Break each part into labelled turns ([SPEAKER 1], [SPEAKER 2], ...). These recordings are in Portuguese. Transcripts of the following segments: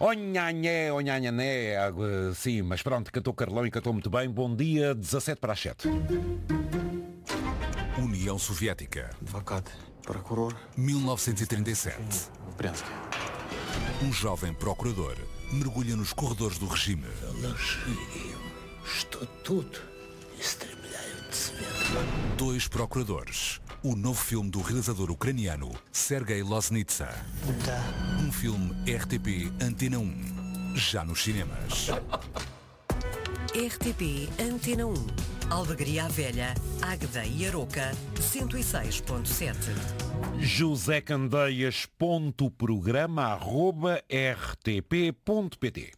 [SPEAKER 1] Onhanhané, sim, mas pronto, cantou Carlão e cantou muito bem. Bom dia, 17 para as 7.
[SPEAKER 2] União Soviética.
[SPEAKER 3] Advogado, procurador.
[SPEAKER 2] 1937.
[SPEAKER 3] Брянске.
[SPEAKER 2] Um jovem procurador mergulha nos corredores do regime.
[SPEAKER 4] Что тут истребляют свет.
[SPEAKER 2] Dois procuradores. O novo filme do realizador ucraniano Sergei Loznitsa.
[SPEAKER 4] Да.
[SPEAKER 2] Um filme RTP Antena 1. Já nos cinemas.
[SPEAKER 5] RTP Antena 1. Albergaria à Velha, Águeda e Aroca, 106.7.
[SPEAKER 1] josecandeias.programa@rtp.pt.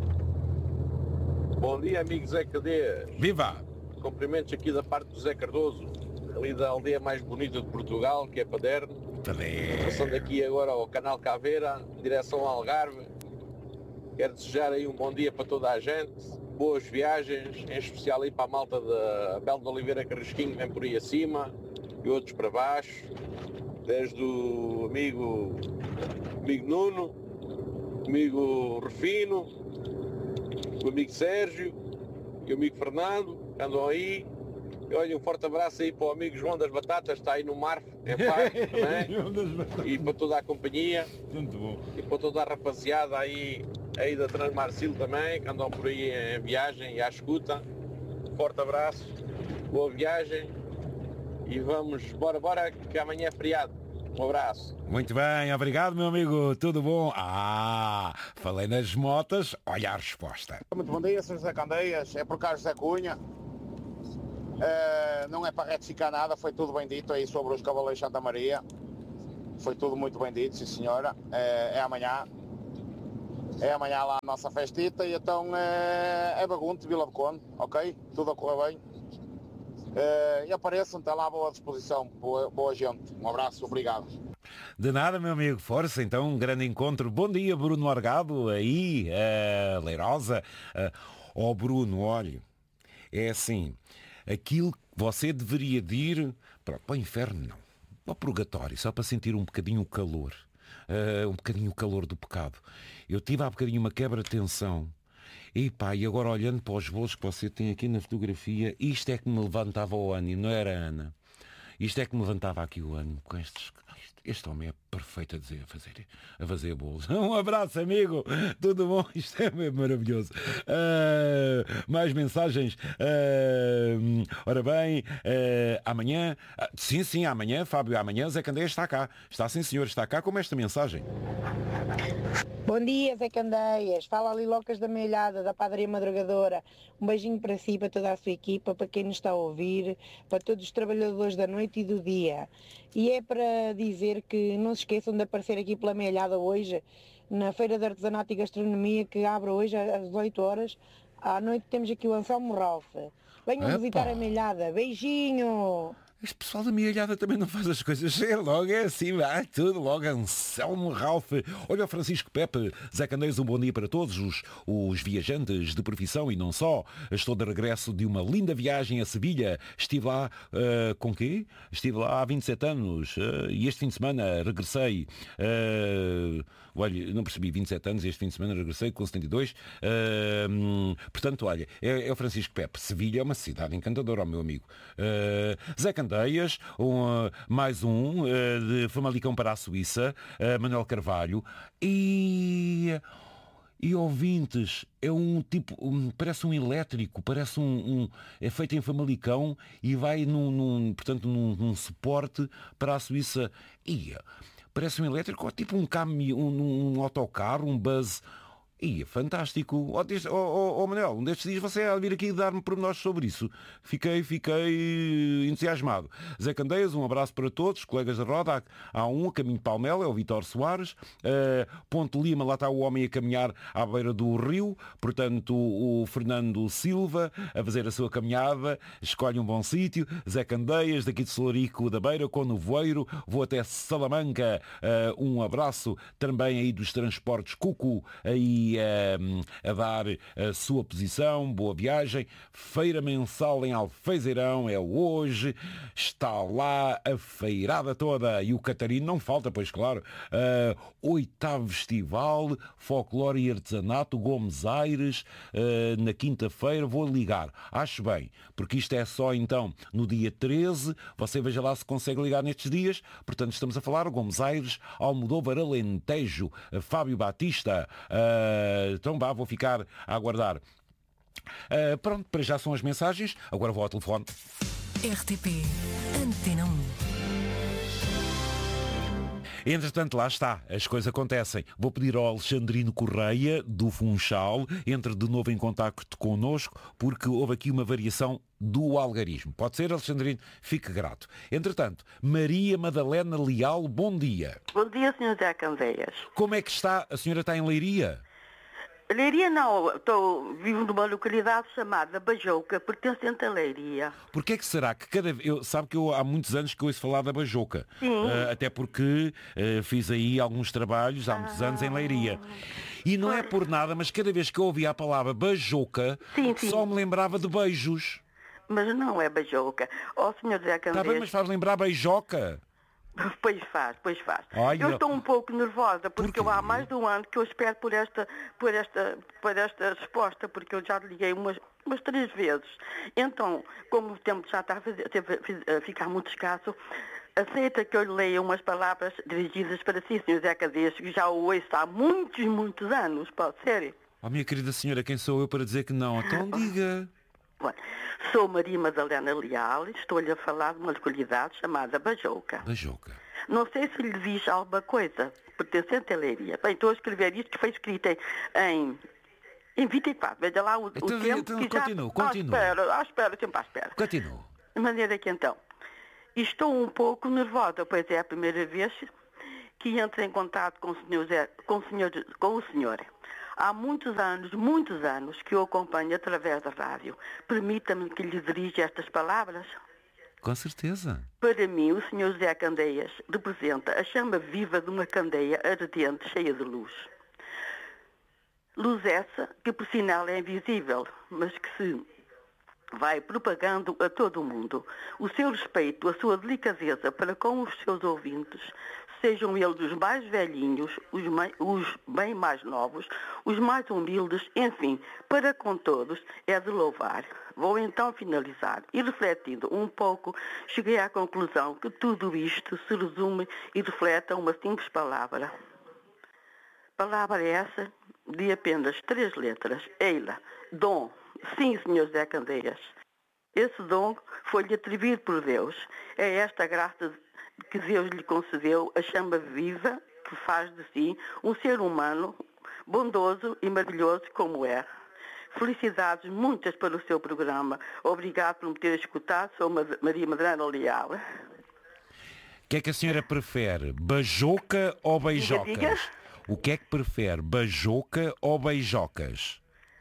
[SPEAKER 6] Bom dia, amigo Zé Cadeias.
[SPEAKER 1] Viva!
[SPEAKER 6] Cumprimentos aqui da parte do Zé Cardoso, ali da aldeia mais bonita de Portugal, que é Paderno. Passando aqui agora ao Canal Caveira, em direção ao Algarve. Quero desejar aí um bom dia para toda a gente, boas viagens, em especial aí para a malta da Belo de Oliveira Carrasquinho, que vem por aí acima, e outros para baixo, desde o amigo Nuno, amigo Rufino, o amigo Sérgio e o amigo Fernando, que andam aí. E olha, um forte abraço aí para o amigo João das Batatas, está aí no mar, em Faro, também, e para toda a companhia.
[SPEAKER 1] Muito bom.
[SPEAKER 6] E para toda a rapaziada aí da Transmarcil também, que andam por aí em viagem e à escuta. Forte abraço, boa viagem e vamos, bora, que amanhã é feriado. Um abraço.
[SPEAKER 1] Muito bem, obrigado, meu amigo. Tudo bom? Falei nas motas, olha a resposta.
[SPEAKER 7] Muito bom dia, Sr. José Candeias. É por cá José Cunha. Não é para retificar nada, foi tudo bem dito aí sobre os Cavaleiros de Santa Maria. Foi tudo muito bem dito, sim senhora. É amanhã. É amanhã lá a nossa festita e então é Bagunte, Vila do Conde, ok? Tudo a correr bem. E apareçam, está lá à boa disposição. Boa gente. Um abraço, obrigado.
[SPEAKER 1] De nada, meu amigo. Força, então, um grande encontro. Bom dia, Bruno Argado, aí, Leirosa. Bruno, olha, é assim, aquilo que você deveria ir para o inferno, não, para o purgatório, só para sentir um bocadinho o calor. Um bocadinho o calor do pecado. Eu tive há bocadinho uma quebra de tensão. E agora olhando para os bolos que você tem aqui na fotografia, isto é que me levantava o ânimo, não era, Ana? Isto é que me levantava aqui o ânimo com estes... Este homem é perfeito a fazer bolos. Um abraço, amigo. Tudo bom? Isto é mesmo maravilhoso. Mais mensagens. Ora bem, amanhã... Sim, amanhã, Fábio, amanhã Zé Candeias está cá. Está sim, senhor, está cá com esta mensagem.
[SPEAKER 8] Bom dia, Zé Candeias. Fala ali Locas da Meilhada, da Padaria Madrugadora. Um beijinho para si, para toda a sua equipa, para quem nos está a ouvir, para todos os trabalhadores da noite e do dia. E é para dizer que não se esqueçam de aparecer aqui pela Meilhada hoje, na Feira de Artesanato e Gastronomia, que abre hoje às 18 horas. À noite temos aqui o Anselmo Ralph. Venham visitar a Meilhada. Beijinho!
[SPEAKER 1] Este pessoal da Meilhada também não faz as coisas. É logo, é assim, vai tudo logo. Anselmo Ralph. Olha o Francisco Pepe. Zé Candeias, um bom dia para todos os viajantes de profissão e não só. Estou de regresso de uma linda viagem a Sevilha. Estive lá com quê? Estive lá há 27 anos e este fim de semana regressei. Olha, não percebi, 27 anos e este fim de semana regressei com 72. Portanto, olha, é o Francisco Pepe. Sevilha é uma cidade encantadora, meu amigo. Zé Candeias, mais um de Famalicão para a Suíça, Manuel Carvalho e ouvintes, é um tipo, parece um elétrico, parece é feito em Famalicão e vai portanto, num suporte para a Suíça. Parece um elétrico, tipo um caminhão, um autocarro, um bus. Fantástico. Manuel, um destes dias você há de vir aqui dar-me pormenores sobre isso. Fiquei entusiasmado. Zé Candeias, um abraço para todos, colegas da roda. Há um a caminho de Palmela, é o Vítor Soares. Ponte Lima, lá está o homem a caminhar à beira do rio. Portanto, o Fernando Silva a fazer a sua caminhada. Escolhe um bom sítio. Zé Candeias, daqui de Solarico da Beira, com Nevoeiro. Vou até Salamanca. Um abraço também aí dos transportes Cuco, aí aqui a dar a sua posição. Boa viagem. Feira mensal em Alfezeirão é hoje. Está lá a feirada toda. E o Catarino não falta, pois claro. 8º Festival Folclore e Artesanato Gomes Aires, na quinta-feira. Vou ligar. Acho bem, porque isto é só então no dia 13. Você veja lá se consegue ligar nestes dias. Portanto, estamos a falar Gomes Aires, Almodóvar, Alentejo, Fábio Batista. Então vou ficar a aguardar. Pronto, para já são as mensagens. Agora vou ao telefone.
[SPEAKER 5] RTP Antena 1.
[SPEAKER 1] Entretanto, lá está, as coisas acontecem. Vou pedir ao Alexandrino Correia, do Funchal, entre de novo em contacto connosco, porque houve aqui uma variação do algarismo. Pode ser, Alexandrino? Fique grato. Entretanto, Maria Madalena Leal, bom dia.
[SPEAKER 9] Bom dia, Sr. Zé Candeias.
[SPEAKER 1] Como é que está? A senhora está em Leiria?
[SPEAKER 9] Leiria não, vivo numa localidade chamada Bajouca, pertencente a Leiria.
[SPEAKER 1] Porquê é que será que sabe que eu há muitos anos que ouço falar da Bajouca?
[SPEAKER 9] Sim.
[SPEAKER 1] Até porque fiz aí alguns trabalhos há muitos anos em Leiria. E não é por nada, mas cada vez que eu ouvia a palavra Bajouca, só me lembrava de beijos.
[SPEAKER 9] Mas não é Bajouca. Ó, Sr. Zé Candeias...
[SPEAKER 1] Está bem, mas faz lembrar beijoca.
[SPEAKER 9] Pois faz.
[SPEAKER 1] Ai,
[SPEAKER 9] eu estou um pouco nervosa, porque há mais de um ano que eu espero por esta resposta, porque eu já liguei umas 3 vezes. Então, como o tempo já está a ficar muito escasso, aceita que eu leia umas palavras dirigidas para si, Sr. Zé Candeias, que já o ouço há muitos anos, pode ser?
[SPEAKER 1] Oh, minha querida senhora, quem sou eu para dizer que não? Então diga.
[SPEAKER 9] Bom, sou Maria Madalena Leal e estou-lhe a falar de uma localidade chamada Bajouca.
[SPEAKER 1] Bajouca.
[SPEAKER 9] Não sei se lhe diz alguma coisa, pertencente a Leiria. Bem, estou a escrever isto que foi escrito em 24. Veja lá o tempo que já...
[SPEAKER 1] Continua.
[SPEAKER 9] Sempre à espera.
[SPEAKER 1] Continua.
[SPEAKER 9] De maneira que então, estou um pouco nervosa, pois é a primeira vez que entro em contato com o senhor. Há muitos anos que eu acompanho através da rádio. Permita-me que lhe dirija estas palavras.
[SPEAKER 1] Com certeza.
[SPEAKER 9] Para mim, o Sr. José Candeias representa a chama viva de uma candeia ardente, cheia de luz. Luz essa que, por sinal, é invisível, mas que se vai propagando a todo o mundo. O seu respeito, a sua delicadeza para com os seus ouvintes, sejam eles os mais velhinhos, os bem mais novos, os mais humildes, enfim, para com todos é de louvar. Vou então finalizar e, refletindo um pouco, cheguei à conclusão que tudo isto se resume e reflete a uma simples palavra. Palavra essa de apenas 3 letras. Eila, dom. Sim, Sr. Zé Candeias. Esse dom foi-lhe atribuído por Deus. É esta graça que Deus lhe concedeu, a chama viva que faz de si um ser humano bondoso e maravilhoso como é. Felicidades muitas para o seu programa. Obrigado por me ter escutado. Sou Maria Madalena Leal.
[SPEAKER 1] O que é que a senhora prefere? Bajouca ou beijocas?
[SPEAKER 9] Diga.
[SPEAKER 1] O que é que prefere? Bajouca ou beijocas?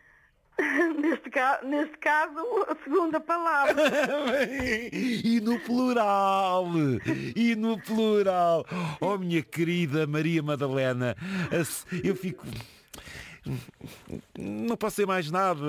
[SPEAKER 9] Neste caso, a segunda palavra.
[SPEAKER 1] E no plural. Oh, minha querida Maria Madalena, eu fico... Não posso ser mais nada.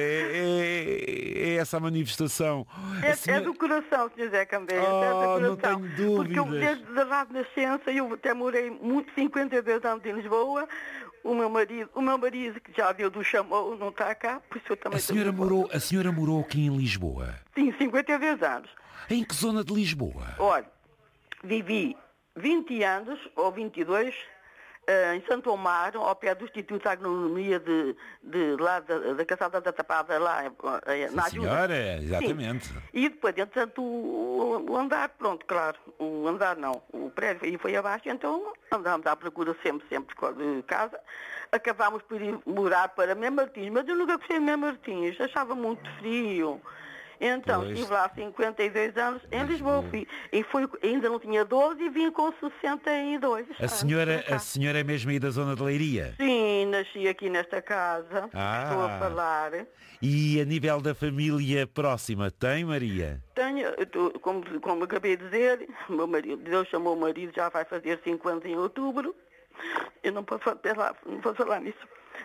[SPEAKER 1] É essa a manifestação.
[SPEAKER 9] É do coração, Sr. Zé Candeias.
[SPEAKER 1] Oh,
[SPEAKER 9] é do coração.
[SPEAKER 1] não tenho dúvidas.
[SPEAKER 9] Porque eu, desde a data de nascença, eu até morei 52 anos em Lisboa. O meu marido, que já deu do chamou, não está cá, por isso eu também...
[SPEAKER 1] A senhora morou aqui em Lisboa?
[SPEAKER 9] Sim, 52 anos.
[SPEAKER 1] Em que zona de Lisboa?
[SPEAKER 9] Olha, vivi 20 anos, ou 22, em Santo Omar, ao pé do Instituto de Agronomia de lá da Caçada da Tapada, lá na Ajuda.
[SPEAKER 1] Senhora, exatamente.
[SPEAKER 9] Sim. E depois, entretanto, o andar, pronto, claro, o andar não, o prédio aí foi abaixo, então andámos à procura sempre de casa. Acabámos por ir morar para Mem Martins, mas eu nunca gostei de Mem Martins, achava muito frio. Então, estive lá 52 anos em Lisboa. Ainda não tinha 12 e vim com 62.
[SPEAKER 1] A senhora é mesmo aí da zona de Leiria?
[SPEAKER 9] Sim, nasci aqui nesta casa. Estou a falar.
[SPEAKER 1] E a nível da família próxima, tem, Maria?
[SPEAKER 9] Tenho, como acabei de dizer, meu marido, Deus chamou o marido, já vai fazer 5 anos em outubro. Eu não posso falar nisso.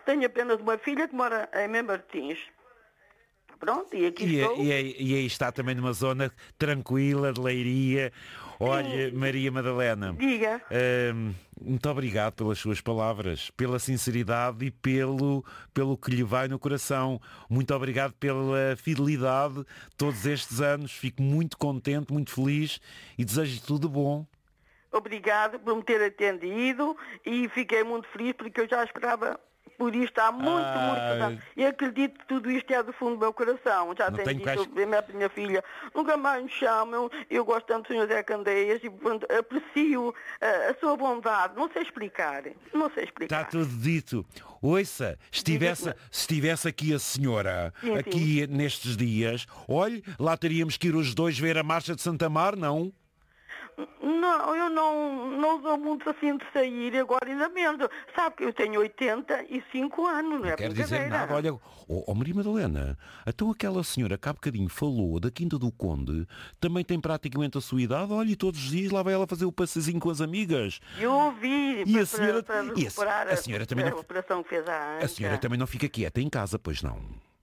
[SPEAKER 9] Tenho apenas uma filha que mora em Martins. Pronto, e aqui estou.
[SPEAKER 1] E aí está também numa zona tranquila, de Leiria. Olha, Maria Madalena.
[SPEAKER 9] Diga.
[SPEAKER 1] Muito obrigado pelas suas palavras, pela sinceridade e pelo que lhe vai no coração. Muito obrigado pela fidelidade todos estes anos. Fico muito contente, muito feliz e desejo tudo bom.
[SPEAKER 9] Obrigado por me ter atendido e fiquei muito feliz porque eu já esperava por isto há muito tempo. E acredito que tudo isto é do fundo do meu coração. Já tenho dito a minha filha, nunca mais me chamam. Eu gosto tanto do Sr. Zé Candeias e aprecio a sua bondade. Não sei explicar.
[SPEAKER 1] Está tudo dito. Ouça, se estivesse aqui a senhora, aqui nestes dias, olhe, lá teríamos que ir os dois ver a Marcha de Santa Mar, não?
[SPEAKER 9] Não, eu não sou muito assim de sair agora ainda menos. Sabe que eu tenho 85 anos, não é?
[SPEAKER 1] Quer dizer nada, olha, Maria Madalena, então aquela senhora que há bocadinho falou da Quinta do Conde, também tem praticamente a sua idade, olha, e todos os dias lá vai ela fazer o passezinho com as amigas.
[SPEAKER 9] Eu ouvi,
[SPEAKER 1] e a senhora também
[SPEAKER 9] a operação que fez a Anca.
[SPEAKER 1] A senhora também não fica quieta em casa, pois não?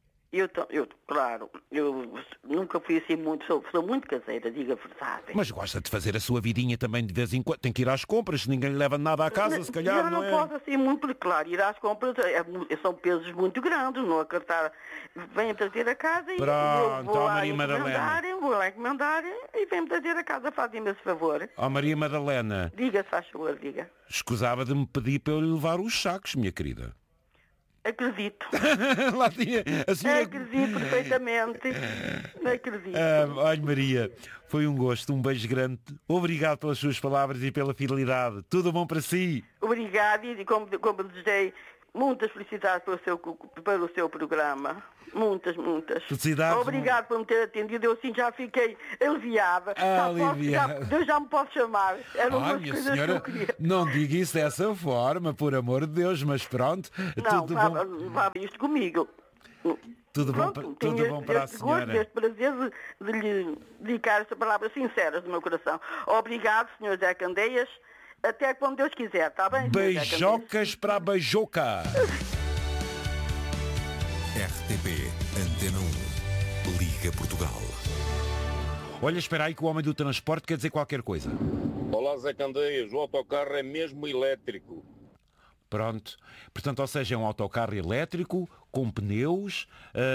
[SPEAKER 9] Claro, eu nunca fui assim muito, sou muito caseira, diga a verdade.
[SPEAKER 1] Mas gosta de fazer a sua vidinha também de vez em quando, tem que ir às compras, se ninguém lhe leva nada à casa, se calhar, não é?
[SPEAKER 9] Eu não posso assim muito, porque claro, ir às compras são pesos muito grandes, não acartar, vem trazer a casa e
[SPEAKER 1] pronto,
[SPEAKER 9] vou lá
[SPEAKER 1] encomendar
[SPEAKER 9] e vem-me trazer a casa, faz-me esse favor.
[SPEAKER 1] Maria Madalena.
[SPEAKER 9] Diga, se faz favor, diga.
[SPEAKER 1] Escusava de me pedir para eu lhe levar os sacos, minha querida.
[SPEAKER 9] Acredito.
[SPEAKER 1] Lá tinha, a senhora...
[SPEAKER 9] Acredito perfeitamente. Acredito.
[SPEAKER 1] Olha, Maria, foi um gosto, um beijo grande. Obrigado pelas suas palavras e pela fidelidade. Tudo bom para si.
[SPEAKER 9] Obrigado e como desejei, muitas felicidades pelo seu programa. Muitas.
[SPEAKER 1] Felicidades.
[SPEAKER 9] Obrigado por me ter atendido. Eu assim já fiquei aliviada. Deus já me pode chamar. Eram duas coisas
[SPEAKER 1] senhora,
[SPEAKER 9] que eu queria.
[SPEAKER 1] Não diga isso dessa forma, por amor de Deus, mas pronto.
[SPEAKER 9] Não, vá isto comigo.
[SPEAKER 1] Tudo bom para a senhora.
[SPEAKER 9] Este prazer de lhe dedicar estas palavras sinceras do meu coração. Obrigado, Sr. Zé Candeias. Até quando Deus quiser, está bem?
[SPEAKER 1] Beijocas para a beijoca.
[SPEAKER 2] RTP Antena 1 Liga Portugal.
[SPEAKER 1] Olha, espera aí que o homem do transporte quer dizer qualquer coisa.
[SPEAKER 6] Olá, Zé Candeias, o autocarro é mesmo elétrico.
[SPEAKER 1] Pronto. Portanto, ou seja, é um autocarro elétrico, com pneus,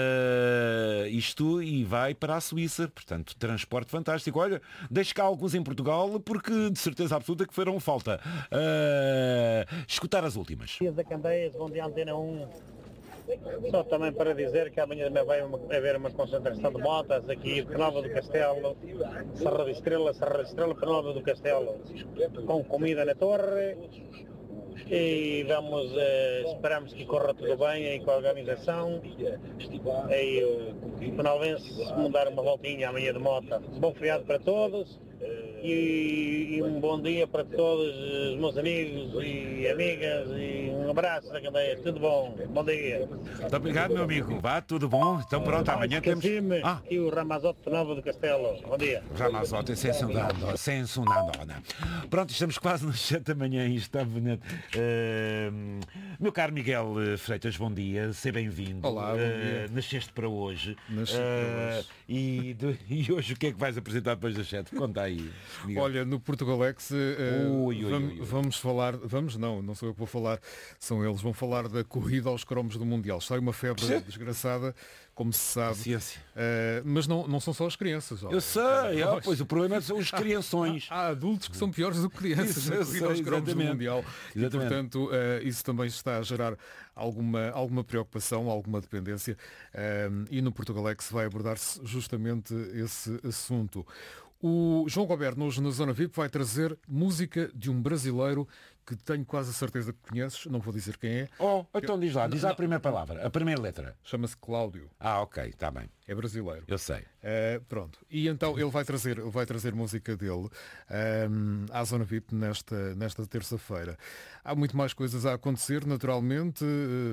[SPEAKER 1] e vai para a Suíça. Portanto, transporte fantástico. Olha, deixo cá alguns em Portugal, porque de certeza absoluta que farão falta. Escutar as últimas.
[SPEAKER 10] Bom dia, Zé Candeias, bom dia, Antena 1. Só também para dizer que amanhã também vai haver uma concentração de motas aqui de Penalva do Castelo, Serra de Estrela, Penalva do Castelo, com comida na torre. E esperamos que corra tudo bem aí com a organização. E o penalvense me dar uma voltinha amanhã de moto. Bom feriado para todos e um bom dia para todos os meus amigos e amigas e um abraço da Candeias. Tudo bom? Bom dia.
[SPEAKER 1] Muito obrigado, meu amigo. Vá, tudo bom? Então pronto, amanhã temos...
[SPEAKER 10] Aqui o Ramazote de Nova do Castelo. Bom dia.
[SPEAKER 1] Ramazote, sensunandona. Pronto, estamos quase nas 7 da manhã e está bonito. Meu caro Miguel Freitas, bom dia, seja bem-vindo.
[SPEAKER 11] Olá, bom dia.
[SPEAKER 1] Nasceste para hoje.
[SPEAKER 11] Nasci para hoje.
[SPEAKER 1] E hoje o que é que vais apresentar depois das 7? Conta aí, Miguel.
[SPEAKER 11] Olha, no Portugalex vamos falar, não sou eu que vou falar, são eles, vão falar da corrida aos cromos do Mundial. Está aí uma febre desgraçada, como se sabe. Mas não são só as crianças.
[SPEAKER 1] Eu sei, pois o problema são os crianções.
[SPEAKER 11] Há adultos que são piores do que crianças na corrida aos cromos do Mundial. E, portanto, isso também está a gerar alguma preocupação, alguma dependência. E no Portugalex vai abordar-se justamente esse assunto. O João Roberto, hoje na Zona VIP, vai trazer música de um brasileiro que tenho quase a certeza que conheces, não vou dizer quem é.
[SPEAKER 1] Então diz lá, diz a primeira palavra, a primeira letra.
[SPEAKER 11] Chama-se Cláudio.
[SPEAKER 1] Ok, está bem.
[SPEAKER 11] É brasileiro.
[SPEAKER 1] Eu sei.
[SPEAKER 11] Pronto. E então ele vai trazer música dele à Zona VIP nesta terça-feira. Há muito mais coisas a acontecer, naturalmente.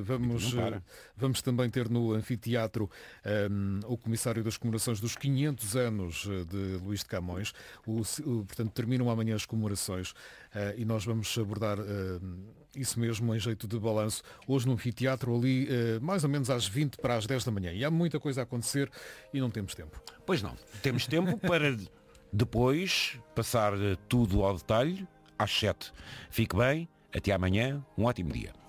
[SPEAKER 11] Vamos também ter no anfiteatro o comissário das comemorações dos 500 anos de Luís de Camões. Portanto, terminam amanhã as comemorações e nós vamos abordar isso mesmo, em jeito de balanço, hoje no anfiteatro ali, mais ou menos às 20 para as 10 da manhã. E há muita coisa a acontecer e não temos tempo.
[SPEAKER 1] Pois não, temos tempo para depois passar tudo ao detalhe às 7. Fique bem, até amanhã, um ótimo dia.